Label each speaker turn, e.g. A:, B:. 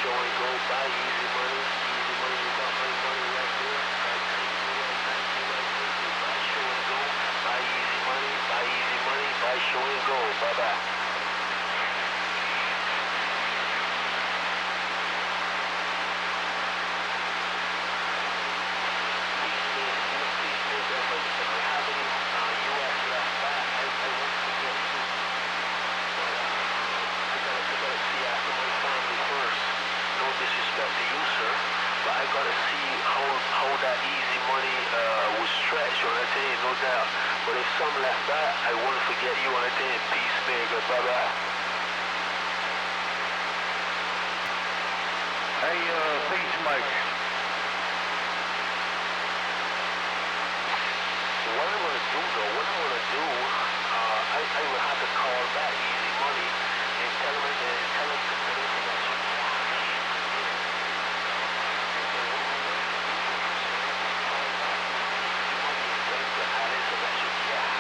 A: show and go. Buy easy money. Easy money, you got my money right there. Buy show and go. Buy easy money. Buy easy money. Buy show and go. Bye-bye. Disrespect to you, sir, but I gotta see how that easy money was stretched, you understand? No doubt. But if some left back, I won't forget you, understand? Peacemaker, bye-bye.
B: Hey, Peacemaker.
A: What I'm gonna do, though, I will have to call back.